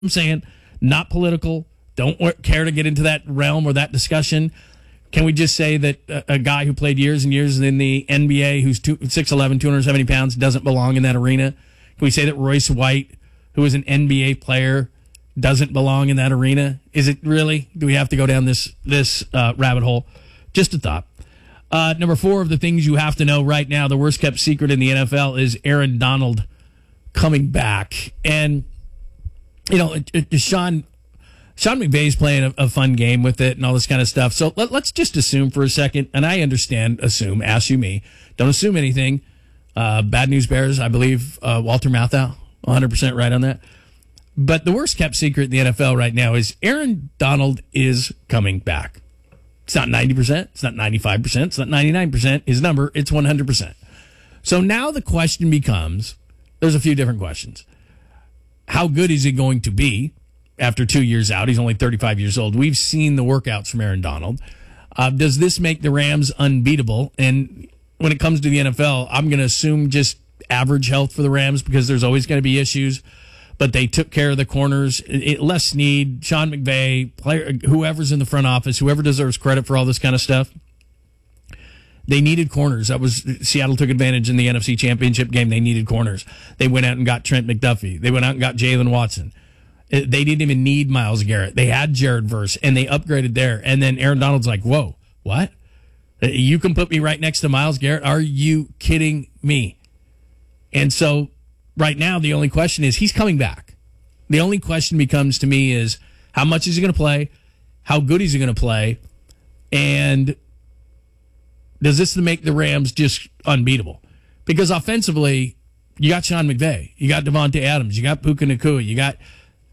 I'm saying? Not political. Don't care to get into that realm or that discussion. Can we just say that a guy who played years and years in the NBA, who's 6'11", 270 pounds, doesn't belong in that arena? Can we say that Royce White, who is an NBA player, doesn't belong in that arena? Is it really? Do we have to go down this rabbit hole? Just a thought. Number 4 of the things you have to know right now, the worst kept secret in the NFL is Aaron Donald coming back. And, you know, Sean McVay's playing a fun game with it and all this kind of stuff. So let's just assume for a second, and I understand, ask you me. Don't assume anything. Bad News Bears, I believe, Walter Matthau, 100% right on that. But the worst kept secret in the NFL right now is Aaron Donald is coming back. It's not 90%. It's not 95%. It's not 99%. His number, it's 100%. So now the question becomes, there's a few different questions. How good is he going to be after 2 years out? He's only 35 years old. We've seen the workouts from Aaron Donald. Does this make the Rams unbeatable? And when it comes to the NFL, I'm going to assume just average health for the Rams because there's always going to be issues. But they took care of the corners. Les Snead, Sean McVay, whoever's in the front office, whoever deserves credit for all this kind of stuff. They needed corners. Seattle took advantage in the NFC Championship game. They needed corners. They went out and got Trent McDuffie. They went out and got Jalen Watson. They didn't even need Myles Garrett. They had Jared Verse, and they upgraded there. And then Aaron Donald's like, whoa, what? You can put me right next to Myles Garrett? Are you kidding me? And so right now, the only question is he's coming back. The only question becomes to me is how much is he going to play? How good is he going to play? And does this make the Rams just unbeatable? Because offensively, you got Sean McVay. You got Devontae Adams. You got Puka Nacua. You got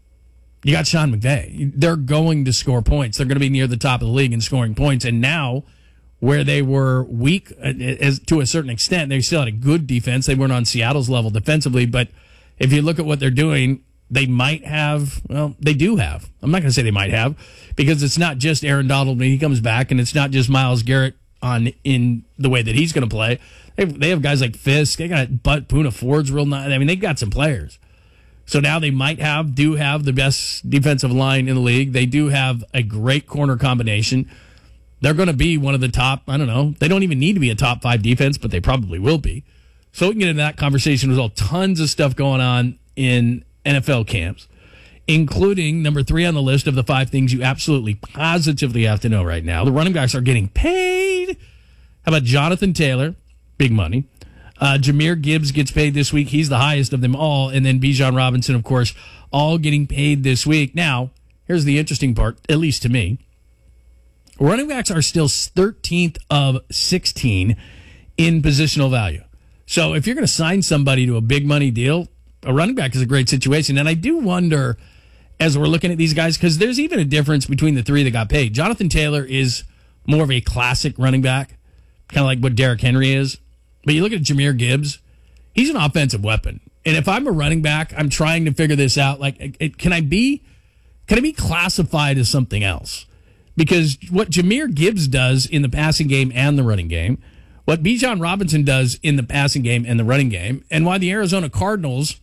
Sean McVay. They're going to score points. They're going to be near the top of the league in scoring points. And now, where they were weak to a certain extent, they still had a good defense. They weren't on Seattle's level defensively. But if you look at what they're doing, they might have, well, they do have. I'm not going to say they might have, because it's not just Aaron Donald when he comes back, and it's not just Myles Garrett in the way that he's going to play. They have guys like Fisk. They got Poona Ford's real nice. I mean, they've got some players. So now they do have the best defensive line in the league. They do have a great corner combination. They're going to be one of the top, I don't know, they don't even need to be a top 5 defense, but they probably will be. So we can get into that conversation. There's all tons of stuff going on in NFL camps, including number 3 on the list of the 5 things you absolutely, positively have to know right now. The running backs are getting paid. How about Jonathan Taylor? Big money. Jahmyr Gibbs gets paid this week. He's the highest of them all. And then Bijan Robinson, of course, all getting paid this week. Now, here's the interesting part, at least to me. Running backs are still 13th of 16 in positional value. So if you're going to sign somebody to a big money deal, a running back is a great situation. And I do wonder, as we're looking at these guys, because there's even a difference between the 3 that got paid. Jonathan Taylor is more of a classic running back, kind of like what Derrick Henry is. But you look at Jahmyr Gibbs, he's an offensive weapon. And if I'm a running back, I'm trying to figure this out. Like, can I be classified as something else? Because what Jahmyr Gibbs does in the passing game and the running game, what Bijan Robinson does in the passing game and the running game, and why the Arizona Cardinals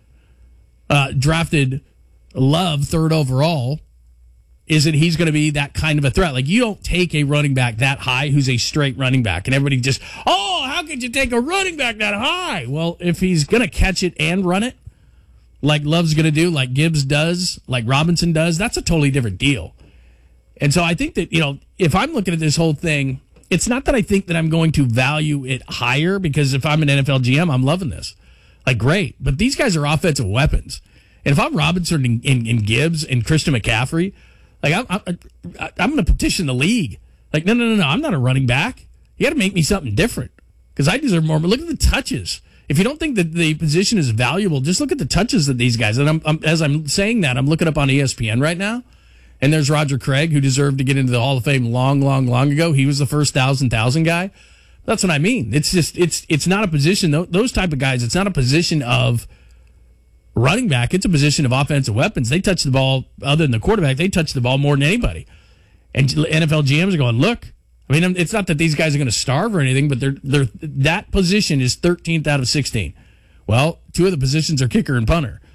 drafted Love 3rd overall, is that he's going to be that kind of a threat. Like, you don't take a running back that high who's a straight running back, and everybody just, how could you take a running back that high? Well, if he's going to catch it and run it, like Love's going to do, like Gibbs does, like Robinson does, that's a totally different deal. And so I think that, if I'm looking at this whole thing, it's not that I think that I'm going to value it higher, because if I'm an NFL GM, I'm loving this. Like, great. But these guys are offensive weapons. And if I'm Robinson and Gibbs and Christian McCaffrey, like, I'm going to petition the league. Like, no, I'm not a running back. You got to make me something different, because I deserve more. But look at the touches. If you don't think that the position is valuable, just look at the touches that these guys. And as I'm saying that, I'm looking up on ESPN right now. And there's Roger Craig, who deserved to get into the Hall of Fame long ago. He was the first 1,000 guy. That's what I mean. It's just, it's not a position, those type of guys, it's not a position of running back. It's a position of offensive weapons. They touch the ball, other than the quarterback, they touch the ball more than anybody. And NFL GMs are going, look, I mean, it's not that these guys are going to starve or anything, but they're that position is 13th out of 16. Well, 2 of the positions are kicker and punter.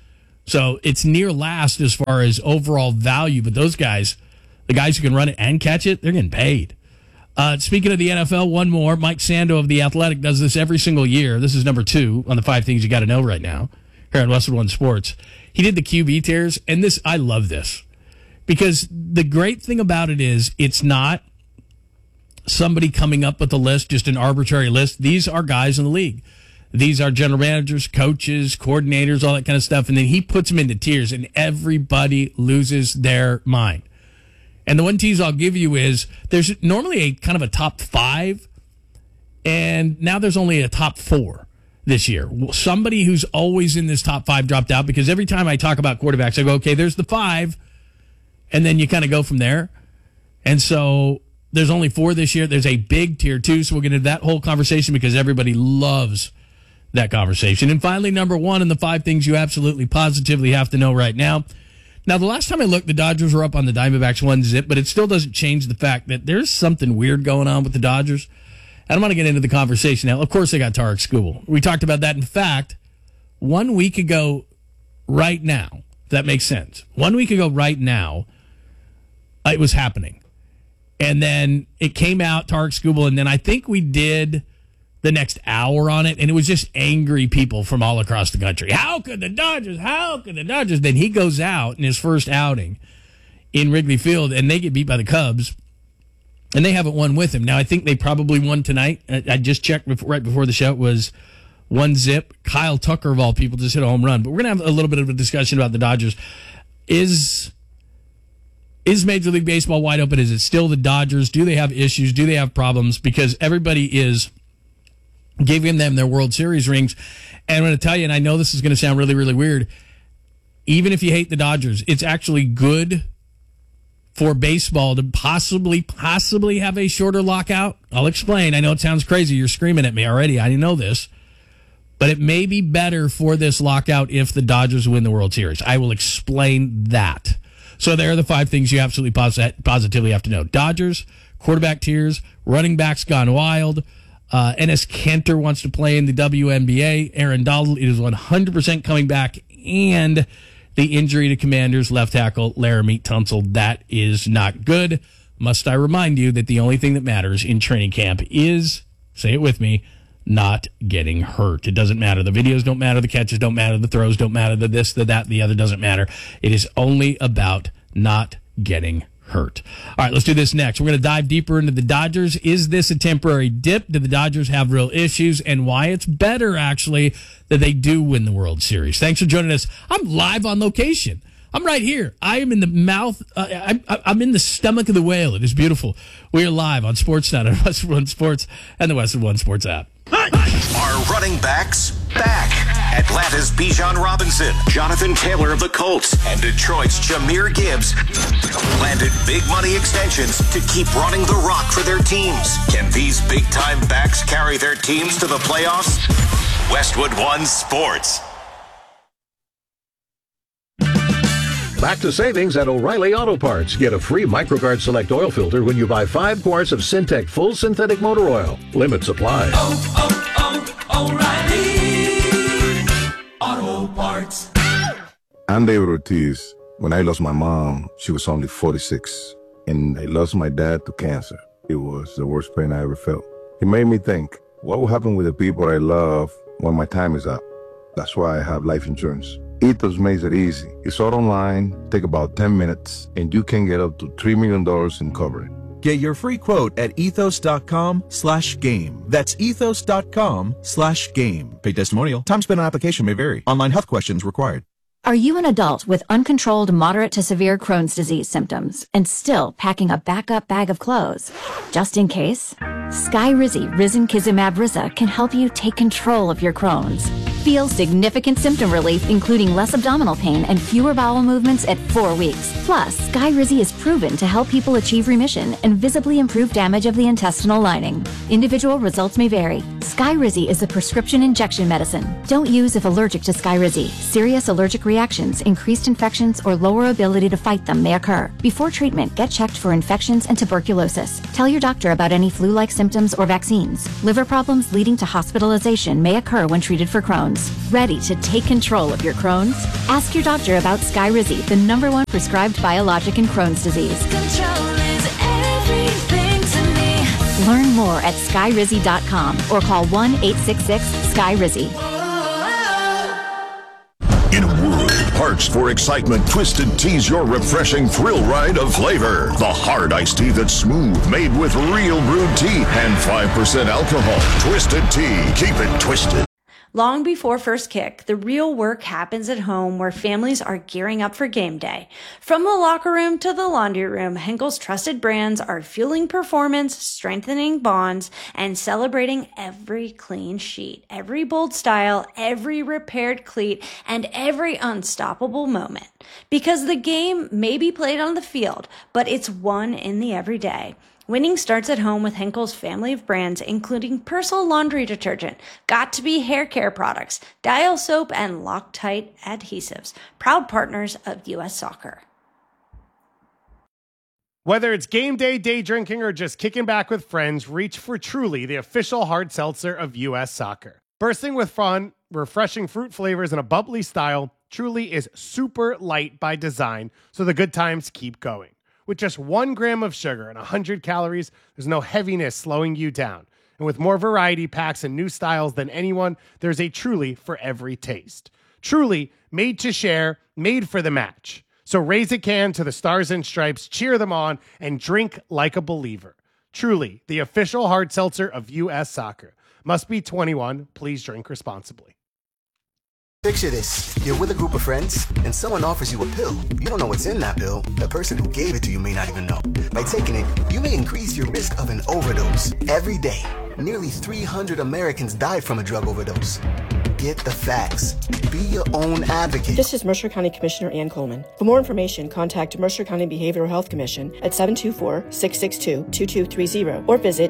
So it's near last as far as overall value. But those guys, the guys who can run it and catch it, they're getting paid. Speaking of the NFL, one more. Mike Sando of The Athletic does this every single year. This is number 2 on the 5 things you got to know right now here on Westwood One Sports. He did the QB tiers, and this, I love this. Because the great thing about it is it's not somebody coming up with a list, just an arbitrary list. These are guys in the league. These are general managers, coaches, coordinators, all that kind of stuff. And then he puts them into tiers, and everybody loses their mind. And the one tease I'll give you is there's normally a kind of a top 5, and now there's only a top 4 this year. Somebody who's always in this top 5 dropped out, because every time I talk about quarterbacks, I go, okay, there's the 5, and then you kind of go from there. And so there's only 4 this year. There's a big tier 2, so we'll get into that whole conversation because everybody loves that conversation. And finally, number 1 in the 5 things you absolutely positively have to know right now. Now, the last time I looked, the Dodgers were up on the Diamondbacks 1-0, but it still doesn't change the fact that there's something weird going on with the Dodgers. And I'm going to get into the conversation now. Of course, they got Tarik Skubal. We talked about that. In fact, 1 week ago right now, if that makes sense, 1 week ago right now, it was happening. And then it came out, Tarik Skubal, and then I think we did the next hour on it, and it was just angry people from all across the country. How could the Dodgers? Then he goes out in his first outing in Wrigley Field, and they get beat by the Cubs, and they haven't won with him. Now, I think they probably won tonight. I just checked right before the show. It was 1-0. Kyle Tucker, of all people, just hit a home run. But we're going to have a little bit of a discussion about the Dodgers. Is Major League Baseball wide open? Is it still the Dodgers? Do they have issues? Do they have problems? Because everybody is giving them their World Series rings. And I'm going to tell you, and I know this is going to sound really, really weird, even if you hate the Dodgers, it's actually good for baseball to possibly have a shorter lockout. I'll explain. I know it sounds crazy. You're screaming at me already. I know this. But it may be better for this lockout if the Dodgers win the World Series. I will explain that. So there are the 5 things you absolutely positively have to know. Dodgers, quarterback tiers, running backs gone wild. Enes Kanter wants to play in the WNBA. Aaron Donald is 100% coming back. And the injury to Commanders left tackle Laramie Tunsil, that is not good. Must I remind you that the only thing that matters in training camp is, say it with me, not getting hurt. It doesn't matter. The videos don't matter. The catches don't matter. The throws don't matter. The this, the that, the other doesn't matter. It is only about not getting hurt. All right, let's do this next. We're going to dive deeper into the Dodgers. Is this a temporary dip? Do the Dodgers have real issues? And why it's better, actually, that they do win the World Series. Thanks for joining us. I'm live on location. I'm right here. I am in the mouth. I'm in the stomach of the whale. It is beautiful. We are live on Sportsnet on Westwood One Sports and the Westwood One Sports app. Are running backs back? Atlanta's Bijan Robinson, Jonathan Taylor of the Colts, and Detroit's Jahmyr Gibbs landed big money extensions to keep running the rock for their teams. Can these big-time backs carry their teams to the playoffs? Westwood One Sports. Back to savings at O'Reilly Auto Parts. Get a free MicroGuard Select oil filter when you buy 5 quarts of Syntec Full Synthetic Motor Oil. Limit supply. O'Reilly Auto Parts. I'm David Ortiz. When I lost my mom, she was only 46. And I lost my dad to cancer. It was the worst pain I ever felt. It made me think, what will happen with the people I love when my time is up? That's why I have life insurance. Ethos makes it easy. It's all online, take about 10 minutes, and you can get up to $3 million in coverage. Get your free quote at ethos.com/game. That's ethos.com/game. Paid testimonial. Time spent on application may vary. Online health questions required. Are you an adult with uncontrolled moderate to severe Crohn's disease symptoms and still packing a backup bag of clothes? Just in case? Skyrizi Risankizumab Riza can help you take control of your Crohn's. Feel significant symptom relief, including less abdominal pain and fewer bowel movements at 4 weeks. Plus, Skyrizi is proven to help people achieve remission and visibly improve damage of the intestinal lining. Individual results may vary. Skyrizi is a prescription injection medicine. Don't use if allergic to Skyrizi. Serious allergic reactions, increased infections, or lower ability to fight them may occur. Before treatment, get checked for infections and tuberculosis. Tell your doctor about any flu-like symptoms or vaccines. Liver problems leading to hospitalization may occur when treated for Crohn's. Ready to take control of your Crohn's? Ask your doctor about Skyrizi, the #1 prescribed biologic in Crohn's disease. Control is everything to me. Learn more at skyrizi.com or call 1-866-SKY-RIZZI. In a world parched for excitement, Twisted Tea's your refreshing thrill ride of flavor. The hard iced tea that's smooth, made with real brewed tea and 5% alcohol. Twisted Tea. Keep it twisted. Long before first kick, the real work happens at home where families are gearing up for game day. From the locker room to the laundry room, Henkel's trusted brands are fueling performance, strengthening bonds, and celebrating every clean sheet, every bold style, every repaired cleat, and every unstoppable moment. Because the game may be played on the field, but it's won in the everyday. Winning starts at home with Henkel's family of brands, including Persil laundry detergent, Got2b hair care products, Dial soap, and Loctite adhesives. Proud partners of U.S. Soccer. Whether it's game day, day drinking, or just kicking back with friends, reach for Truly, the official hard seltzer of U.S. Soccer. Bursting with fun, refreshing fruit flavors, and a bubbly style, Truly is super light by design, so the good times keep going. With just 1 gram of sugar and 100 calories, there's no heaviness slowing you down. And with more variety packs and new styles than anyone, there's a Truly for every taste. Truly, made to share, made for the match. So raise a can to the Stars and Stripes, cheer them on, and drink like a believer. Truly, the official hard seltzer of U.S. Soccer. Must be 21. Please drink responsibly. Picture this. You're with a group of friends, and someone offers you a pill. You don't know what's in that pill. The person who gave it to you may not even know. By taking it, you may increase your risk of an overdose. Every day, nearly 300 Americans died from a drug overdose. Get the facts. Be your own advocate. This is Mercer County Commissioner Ann Coleman. For more information, contact Mercer County Behavioral Health Commission at 724-662-2230 or visit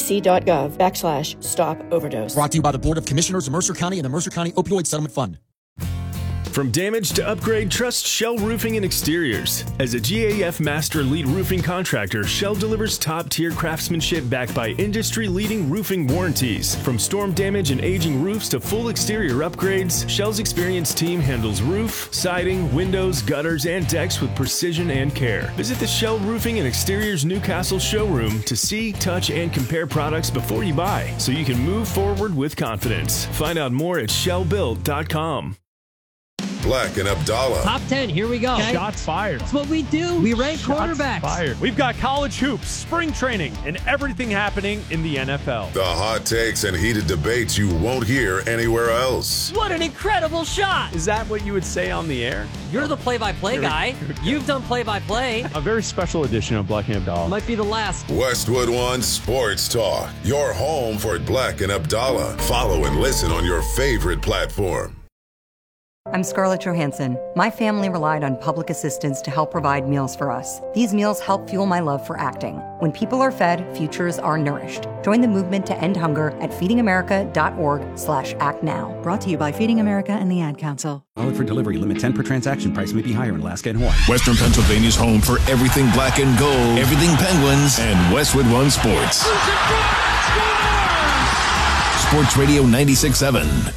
cdc.gov/stop overdose. Brought to you by the Board of Commissioners of Mercer County and the Mercer County Opioid Settlement Fund. From damage to upgrade, trust Shell Roofing and Exteriors. As a GAF Master Elite Roofing Contractor, Shell delivers top-tier craftsmanship backed by industry-leading roofing warranties. From storm damage and aging roofs to full exterior upgrades, Shell's experienced team handles roof, siding, windows, gutters, and decks with precision and care. Visit the Shell Roofing and Exteriors Newcastle showroom to see, touch, and compare products before you buy, so you can move forward with confidence. Find out more at shellbuilt.com. Black and Abdallah. Top 10, here we go. Okay. Shots fired. That's what we do. We rank quarterbacks. Fired. We've got college hoops, spring training, and everything happening in the NFL. The hot takes and heated debates you won't hear anywhere else. What an incredible shot. Is that what you would say on the air? You're the play-by-play guy. You've done play-by-play. A very special edition of Black and Abdallah. Might be the last. Westwood One Sports Talk. Your home for Black and Abdallah. Follow and listen on your favorite platform. I'm Scarlett Johansson. My family relied on public assistance to help provide meals for us. These meals help fuel my love for acting. When people are fed, futures are nourished. Join the movement to end hunger at feedingamerica.org/actnow. Brought to you by Feeding America and the Ad Council. Valid for delivery. Limit 10 per transaction. Price may be higher in Alaska and Hawaii. Western Pennsylvania's home for everything black and gold, everything Penguins, and Westwood One Sports. Sports Radio 96.7.